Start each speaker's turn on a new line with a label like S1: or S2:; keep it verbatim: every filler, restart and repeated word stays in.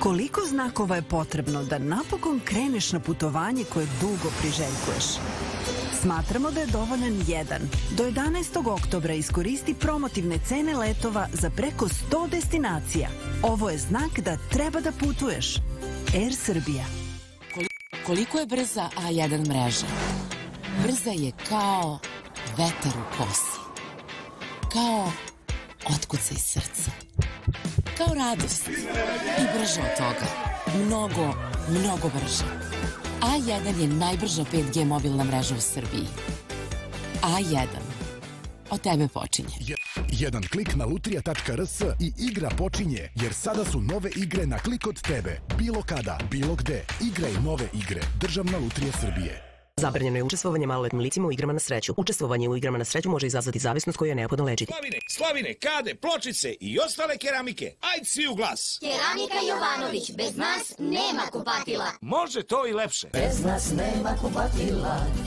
S1: Koliko znakova je potrebno da napokon kreneš na putovanje koje dugo priželjkuješ? Smatramo da je dovoljan jedan. Do jedanaestog oktobra iskoristi promotivne cene letova za preko sto destinacija. Ovo je znak da treba da putuješ. Air Srbija.
S2: Koliko je brza A jedan mreža? Brza je kao vetar u kosi. Kao otkucaj srca. Kao radost. I brže od toga. Mnogo, mnogo brže. A jedan je najbrža pet G mobilna mreža u Srbiji. A jedan. Od tebe počinje.
S3: Jedan klik na lutrija tačka r s i igra počinje, jer sada su nove igre na klik od tebe. Bilo kada, bilo gde. Igraj nove igre. Državna lutrija Srbije.
S4: Zabranjeno je učestvovanje maloletnim licima u igrama na sreću. Učestvovanje u igrama na sreću može izazvati zavisnost koju je neophodno lečiti.
S5: Slavine, slavine, kade, pločice i ostale keramike. Ajde svi u glas.
S6: Keramika Jovanović, bez nas nema kupatila.
S5: Može to i lepše.
S6: Bez nas nema kupatila.